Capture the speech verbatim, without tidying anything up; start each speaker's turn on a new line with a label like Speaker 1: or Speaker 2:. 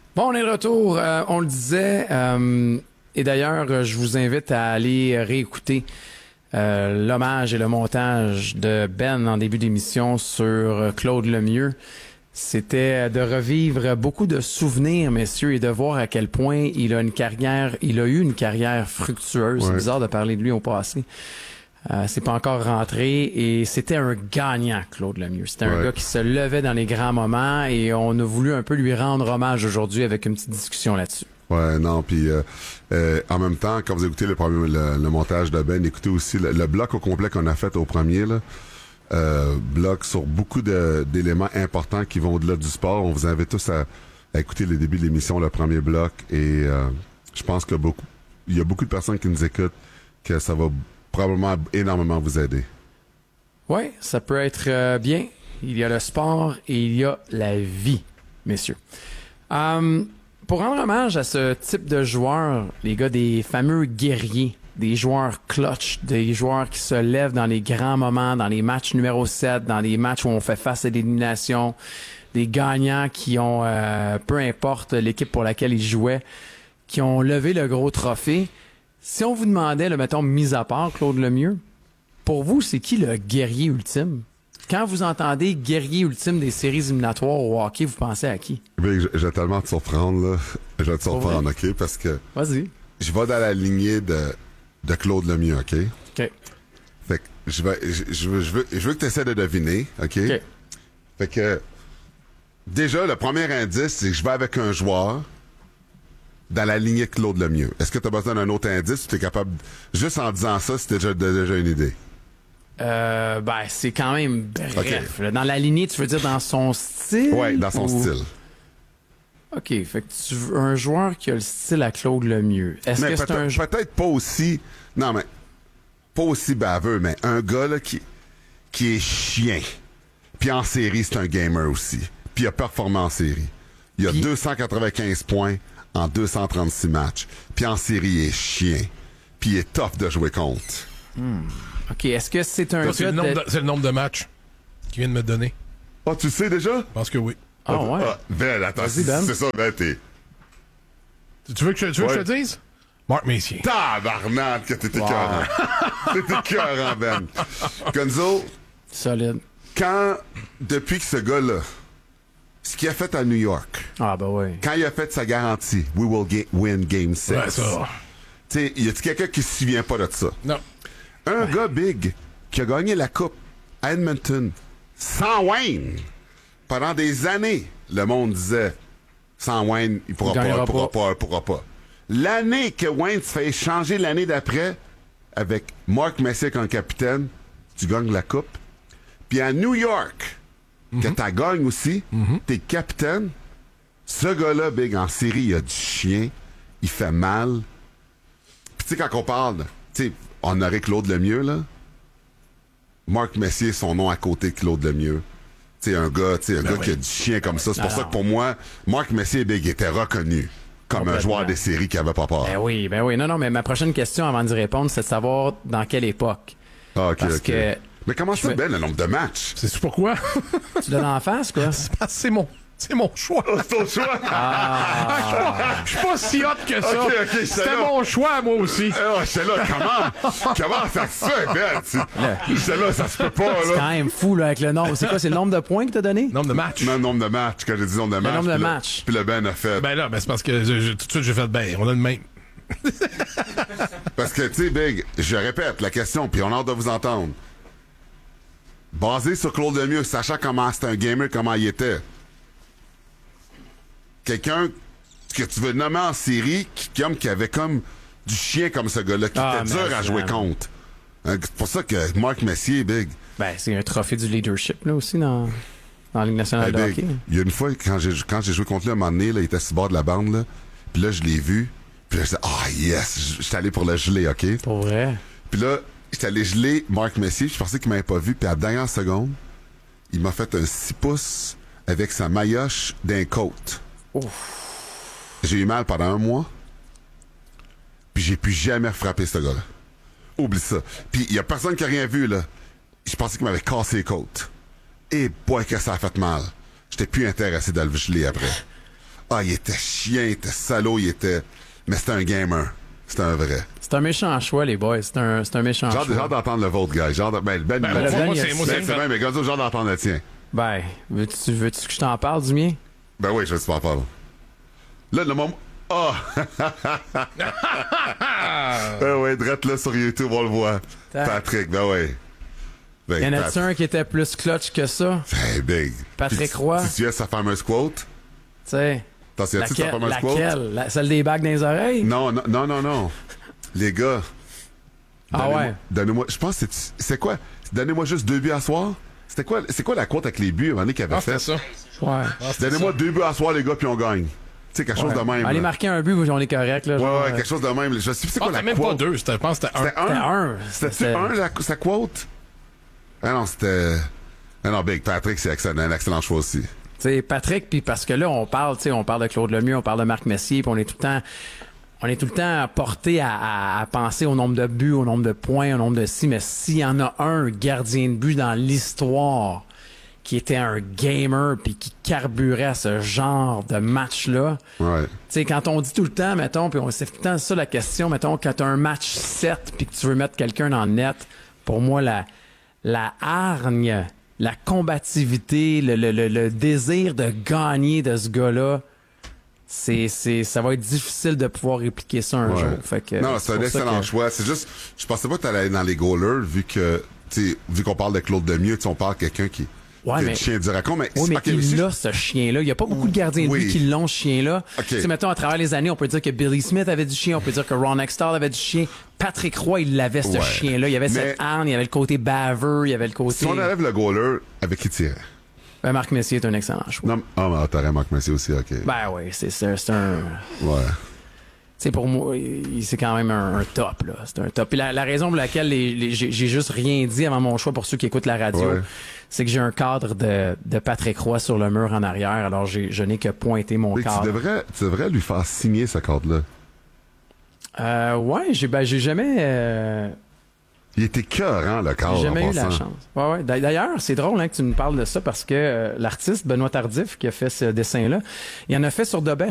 Speaker 1: Bon, on est de retour. Euh, on le disait, euh, et d'ailleurs, je vous invite à aller réécouter euh, l'hommage et le montage de Ben en début d'émission sur Claude Lemieux. C'était de revivre beaucoup de souvenirs, messieurs, et de voir à quel point il a une carrière, il a eu une carrière fructueuse. Ouais. C'est bizarre de parler de lui au passé. Euh, c'est pas encore rentré et c'était un gagnant, Claude Lemieux. C'était un ouais. gars qui se levait dans les grands moments et on a voulu un peu lui rendre hommage aujourd'hui avec une petite discussion là-dessus.
Speaker 2: Ouais, non, puis euh, euh, en même temps, quand vous écoutez le, premier, le, le montage de Ben, écoutez aussi le, le bloc au complet qu'on a fait au premier, là, euh, bloc sur beaucoup de, d'éléments importants qui vont au-delà du sport. On vous invite tous à, à écouter les débuts de l'émission, le premier bloc, et euh, je pense que beaucoup, il y a beaucoup de personnes qui nous écoutent que ça va probablement énormément vous aider.
Speaker 1: Oui, ça peut être euh, bien. Il y a le sport et il y a la vie, messieurs. Um, pour rendre hommage à ce type de joueurs, les gars, des fameux guerriers, des joueurs clutch, des joueurs qui se lèvent dans les grands moments, dans les matchs numéro sept, dans les matchs où on fait face à l'élimination, des gagnants qui ont, euh, peu importe l'équipe pour laquelle ils jouaient, qui ont levé le gros trophée. Si on vous demandait, là, mettons, mis à part Claude Lemieux, pour vous, c'est qui le guerrier ultime? Quand vous entendez guerrier ultime des séries éliminatoires au hockey, vous pensez à qui?
Speaker 2: Je, je vais tellement te surprendre, là. Je vais te surprendre, OK? Parce que...
Speaker 1: Vas-y.
Speaker 2: Je vais dans la lignée de, de Claude Lemieux, OK?
Speaker 1: OK.
Speaker 2: Fait que je vais, je, je veux, je veux, je veux que tu essaies de deviner, OK? OK. Fait que, déjà, le premier indice, c'est que je vais avec un joueur dans la lignée de Claude Lemieux. Est-ce que tu as besoin d'un autre indice ou tu es capable, juste en disant ça, c'était déjà, déjà une idée?
Speaker 1: Euh, ben, c'est quand même bref. Okay. Dans la lignée, tu veux dire dans son style?
Speaker 2: Oui, dans son ou... style.
Speaker 1: OK, fait que tu veux un joueur qui a le style à Claude Lemieux. Est-ce
Speaker 2: mais
Speaker 1: que c'est un...
Speaker 2: peut-être pas aussi... Non, mais... Pas aussi baveux, mais un gars, là, qui, qui est chien. Puis en série, c'est un gamer aussi. Puis il a performé en série. Il a Puis... deux cent quatre-vingt-quinze points en deux cent trente-six matchs. Puis en série, il est chien. Puis il est tough de jouer contre.
Speaker 1: Hmm. OK, est-ce que c'est un...
Speaker 3: Ça, c'est, le nombre de, c'est le nombre de matchs qu'il vient de me donner.
Speaker 2: Ah, oh, tu sais déjà?
Speaker 3: Je pense que oui.
Speaker 1: Ah, oh, ouais. Ah,
Speaker 2: Ben, attends, c'est, ben. c'est ça, ben, t'es...
Speaker 3: Tu veux que je, tu veux ouais. que je te dise? Marc Messier.
Speaker 2: Tabarnak, que t'étais écœurant. T'étais écœurant, Ben. Gonzo.
Speaker 1: Solide.
Speaker 2: Quand, depuis que ce gars-là, ce qu'il a fait à New York.
Speaker 1: Ah, ben oui.
Speaker 2: Quand il a fait sa garantie, we will ga- win game six.
Speaker 3: Ouais, ça.
Speaker 2: Tu sais, y a-tu quelqu'un qui se souvient pas de ça?
Speaker 3: Non.
Speaker 2: Un ouais. gars big qui a gagné la coupe à Edmonton sans Wayne. Pendant des années, le monde disait sans Wayne, il pourra il pas, il pourra pas, il pourra pas. L'année que Wayne se fait échanger l'année d'après avec Mark Messier comme capitaine, tu gagnes la coupe. Puis à New York, mm-hmm. que t'as gagné aussi, mm-hmm. t'es capitaine. Ce gars-là, big, en série, il a du chien, il fait mal. Puis tu sais, quand on parle, tu sais, on aurait Claude Lemieux, là. Mark Messier, son nom à côté de Claude Lemieux. Tu sais, un gars, tu sais, un ben gars oui. qui a du chien comme ça. C'est pour Alors. ça que pour moi, Mark Messier, big, était reconnu comme un joueur des séries qui avait pas peur.
Speaker 1: Ben oui, ben oui. Non, non, mais ma prochaine question avant d'y répondre, c'est de savoir dans quelle époque.
Speaker 2: Ah, OK,
Speaker 1: Parce
Speaker 2: OK.
Speaker 1: Que
Speaker 2: mais comment ça, me... Ben, le nombre de matchs?
Speaker 3: C'est pourquoi?
Speaker 1: Tu l'as en face, quoi?
Speaker 3: C'est parce que c'est mon... C'est mon choix.
Speaker 2: Oh, c'est ton choix?
Speaker 1: Ah.
Speaker 3: Je suis pas si hot que ça.
Speaker 2: Okay, okay,
Speaker 3: C'était
Speaker 2: là.
Speaker 3: mon choix, moi aussi.
Speaker 2: Oh, j'étais là, comment? comment ça se fait, Ben? J'étais là, ça se peut pas, là.
Speaker 1: C'est quand même fou, là, avec le nombre. C'est quoi, c'est le nombre de points que t'as donné?
Speaker 3: Nombre de matchs.
Speaker 2: Non, le nombre de matchs. Quand j'ai dit nombre de matchs.
Speaker 1: Le nombre de
Speaker 2: puis
Speaker 1: matchs.
Speaker 2: Le, puis le Ben a fait.
Speaker 3: Ben là, ben c'est parce que je, je, tout de suite, j'ai fait, ben, on a le même.
Speaker 2: Parce que, tu sais, Big, je répète la question, puis on a hâte de vous entendre. Basé sur Claude Lemieux, sachant comment c'était un gamer, comment il était. Quelqu'un que tu veux nommer en série qui, comme, qui avait comme du chien comme ce gars-là, qui ah, était dur à jouer contre. Hein, c'est pour ça que Mark Messier, Big.
Speaker 1: Ben, c'est un trophée du leadership, là, aussi, dans, dans la Ligue nationale hey, de
Speaker 2: Big,
Speaker 1: hockey.
Speaker 2: Il y a une fois, quand j'ai, quand j'ai joué contre lui, à un moment donné, là, il était sur le bord de la bande, là, puis là, je l'ai vu, puis là, je disais, ah, oh, yes, j'étais allé pour le geler, OK?
Speaker 1: Pour vrai?
Speaker 2: Puis là, j'étais allé geler Mark Messier, je pensais qu'il m'avait pas vu, puis à la dernière seconde, il m'a fait un six pouces avec sa maillotche d'un côte.
Speaker 1: Ouf.
Speaker 2: J'ai eu mal pendant un mois. Puis j'ai pu jamais frapper ce gars-là. Oublie ça. Puis il y a personne qui a rien vu, là. Je pensais qu'il m'avait cassé les côtes. Et boy, que ça a fait mal. J'étais plus intéressé de le geler après. Ah, il était chien, il était salaud, il était... Mais c'était un gamer. C'était un vrai.
Speaker 1: C'est un méchant choix, les boys. C'est un, c'est un méchant
Speaker 2: Genre,
Speaker 1: choix.
Speaker 2: Genre d'entendre le vôtre, gars. Genre de... Ben, ben,
Speaker 3: Ben,
Speaker 2: ben,
Speaker 3: moi,
Speaker 1: ben,
Speaker 3: moi,
Speaker 1: ben,
Speaker 3: c'est moi,
Speaker 2: ben,
Speaker 3: c'est
Speaker 2: c'est bien, mais gars, genre d'entendre le tien.
Speaker 1: Ben, veux-tu, veux-tu que je t'en parle du mien?
Speaker 2: Ben oui, je vais te faire parler. Là, le moment... Ah! Ben ouais, drette là sur YouTube, on le voit.
Speaker 1: Tac.
Speaker 2: Patrick, ben ouais. Ben,
Speaker 1: Y en a-tu
Speaker 2: Pat-
Speaker 1: un qui était plus clutch que ça?
Speaker 2: Hey, big.
Speaker 1: Patrick
Speaker 2: Puis,
Speaker 1: Roy.
Speaker 2: Tu tu sa fameuse quote?
Speaker 1: Tu sais.
Speaker 2: T'en souviens-tu de sa
Speaker 1: Laquelle?
Speaker 2: fameuse quote?
Speaker 1: Laquelle? La- celle des bagues dans les oreilles?
Speaker 2: Non, non, non, non, non. Les gars.
Speaker 1: Ah
Speaker 2: donnez-moi-
Speaker 1: ouais?
Speaker 2: Donnez-moi... Je pense que c'est... C'est quoi? Donnez-moi juste deux buts à soir? C'était quoi? C'est quoi la quote avec les buts, à un moment donné, qu'il avait
Speaker 3: Ah,
Speaker 2: fait?
Speaker 3: c'était ça.
Speaker 1: Ouais.
Speaker 3: Ah, c'était
Speaker 2: Donnez-moi
Speaker 3: ça.
Speaker 2: deux buts à soir, les gars, puis on gagne. Tu sais, quelque chose de même.
Speaker 1: Allez
Speaker 2: là.
Speaker 1: marquer un but, on est correct. Là,
Speaker 2: Ouais,
Speaker 1: genre,
Speaker 2: ouais,
Speaker 1: euh,
Speaker 2: quelque chose de même. Je sais plus c'est
Speaker 3: Ah,
Speaker 2: quoi la
Speaker 3: c'était même
Speaker 2: quote.
Speaker 3: pas deux, c'était- je pense que c'était un.
Speaker 2: C'était un?
Speaker 1: C'était un.
Speaker 2: C'était-tu
Speaker 1: C'était-
Speaker 2: un, la, sa quote? Ah non, c'était... Ah non, Big Patrick, c'est excellent, un excellent choix aussi.
Speaker 1: Tu sais, Patrick, puis parce que là, on parle, tu sais, on parle de Claude Lemieux, on parle de Marc Messier, puis on est tout le temps, on est tout le temps porté à, à, à penser au nombre de buts, au nombre de points, au nombre de si, mais s'il y en a un gardien de but dans l'histoire qui était un gamer puis qui carburait à ce genre de match-là,
Speaker 2: Ouais.
Speaker 1: tu sais, quand on dit tout le temps, mettons, puis on c'est tout le temps ça la question, mettons, quand t'as un match sept puis que tu veux mettre quelqu'un dans le net, pour moi, la, la hargne, la combativité, le, le, le, le désir de gagner de ce gars-là, c'est, c'est, ça va être difficile de pouvoir répliquer ça un
Speaker 2: Ouais.
Speaker 1: jour. Fait que,
Speaker 2: Non, c'est un
Speaker 1: pour ça
Speaker 2: excellent
Speaker 1: que-
Speaker 2: choix. C'est juste, je pensais pas que t'allais aller dans les goalers, vu que, tu sais, vu qu'on parle de Claude Lemieux, tu sais, on parle de quelqu'un qui,
Speaker 1: Ouais,
Speaker 2: qui est
Speaker 1: mais-
Speaker 2: le chien du racon, mais...
Speaker 1: Oui, mais
Speaker 2: ok,
Speaker 1: il
Speaker 2: si-
Speaker 1: l'a, ce chien-là. Il n'y a pas beaucoup de gardiens de
Speaker 2: Oui.
Speaker 1: but qui l'ont, ce chien-là.
Speaker 2: Ok.
Speaker 1: Tu sais, mettons, à travers les années, on peut dire que Billy Smith avait du chien, on peut dire que Ron Extall avait du chien. Patrick Roy, il l'avait, ce
Speaker 2: Ouais.
Speaker 1: chien-là. Il y avait
Speaker 2: Mais-
Speaker 1: cette hargne, il y avait le côté baveux, il y avait le côté...
Speaker 2: Si on enlève le goaler, avec qui tirait?
Speaker 1: Ben, Marc Messier est un excellent choix.
Speaker 2: Non, ah, mais t'aurais Marc Messier aussi, ok.
Speaker 1: Ben oui, c'est, c'est, c'est un...
Speaker 2: Ouais.
Speaker 1: Tu sais, pour moi, il- c'est quand même un, un top, là. C'est un top. Puis la, la raison pour laquelle les, les- j'ai, j'ai juste rien dit avant mon choix pour ceux qui écoutent la radio,
Speaker 2: Ouais.
Speaker 1: c'est que j'ai un cadre de, de Patrick Roy sur le mur en arrière, alors j'ai, je n'ai que pointé mon
Speaker 2: Big, tu
Speaker 1: cadre.
Speaker 2: devrais, tu devrais lui faire signer ce cadre-là.
Speaker 1: Euh, ouais, j'ai, ben, j'ai jamais... euh,
Speaker 2: Il était cœur, hein, le cadre.
Speaker 1: J'ai jamais
Speaker 2: en
Speaker 1: eu la
Speaker 2: passant.
Speaker 1: chance. Ouais, ouais. D'a- D'ailleurs, c'est drôle hein, que tu me parles de ça parce que euh, l'artiste Benoît Tardif qui a fait ce dessin-là, il en a fait sur Dobet.